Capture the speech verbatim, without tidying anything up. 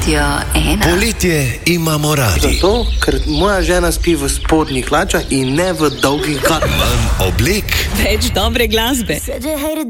Radio ena. Poletje imamo radi. Zato, ker moja žena spi v spodnjih hlačah in ne v dolgih hlačah. Manj oblek. Več dobre glasbe.